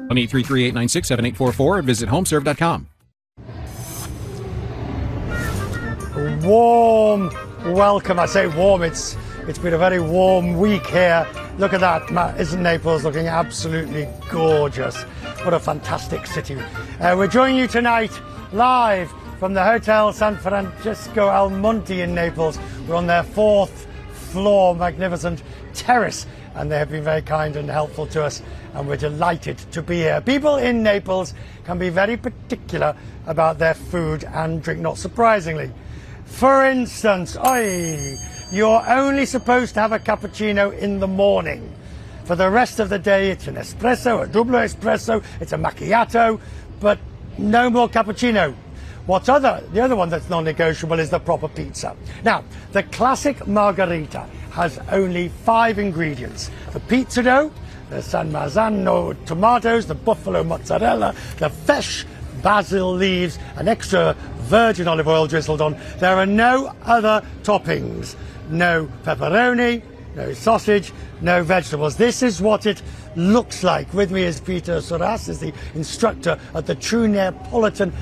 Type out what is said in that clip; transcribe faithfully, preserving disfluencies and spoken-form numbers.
one eight three three, eight nine six, seven eight four four and visit homeserve dot com. Warm welcome. I say warm, it's it's been a very warm week here. Look at that, Matt, isn't Naples looking absolutely gorgeous? What a fantastic city. Uh, we're joining you tonight live from the Hotel San Francesco al Monte in Naples. We're on their fourth floor, magnificent terrace, and they have been very kind and helpful to us, and we're delighted to be here. People in Naples can be very particular about their food and drink, not surprisingly. For instance, oi, you're only supposed to have a cappuccino in the morning. For the rest of the day, it's an espresso, a double espresso, it's a macchiato, but no more cappuccino. What's other, the other one that's non-negotiable is the proper pizza. Now, the classic margherita has only five ingredients: the pizza dough, the San Marzano tomatoes, the buffalo mozzarella, the fresh basil leaves, an extra virgin olive oil drizzled on. There are no other toppings. No pepperoni, no sausage, no vegetables. This is what it looks like. With me is Peter Soras, is the instructor at the True Neapolitan